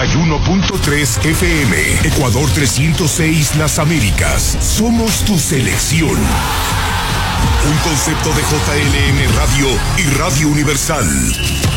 91.3 FM, Ecuador 306 Las Américas. Somos tu selección. Un concepto de JLN Radio y Radio Universal.